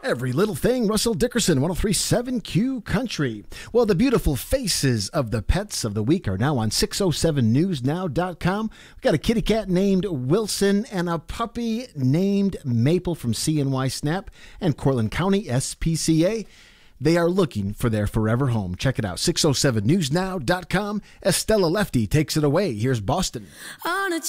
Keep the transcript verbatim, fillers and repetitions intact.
Every little thing, Russell Dickerson, one oh three point seven Q Country. Well, the beautiful faces of the pets of the week are now on six oh seven news now dot com. We've got a kitty cat named Wilson and a puppy named Maple from C N Y Snap and Cortland County S P C A. They are looking for their forever home. Check it out, six oh seven news now dot com. Estella Lefty takes it away. Here's Boston. On a